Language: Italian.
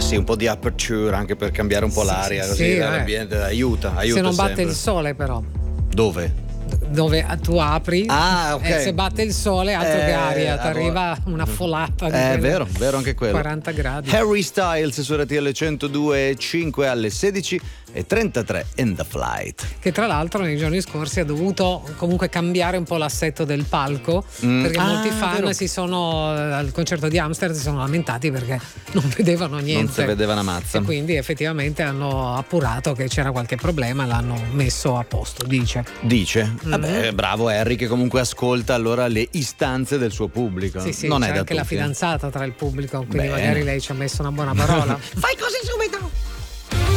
sì, un po' di aperture anche per cambiare un po' l'aria, così l'ambiente aiuta se non batte sempre. il sole però. Dove Tu apri, okay. Se batte il sole altro che aria, ti arriva una folata di vero anche quello. 40 gradi. Harry Styles su RTL 102.5 alle 16:33 in the flight. Che tra l'altro nei giorni scorsi ha dovuto comunque cambiare un po' l'assetto del palco, perché molti fan al concerto di Amsterdam si sono lamentati perché non vedevano niente, non si vedeva una mazza, e quindi effettivamente hanno appurato che c'era qualche problema e l'hanno messo a posto, dice. Vabbè, bravo Harry, che comunque ascolta allora le istanze del suo pubblico. Sì, non c'è è da anche la tutti. fidanzata tra il pubblico, quindi magari lei ci ha messo una buona parola. Fai così subito!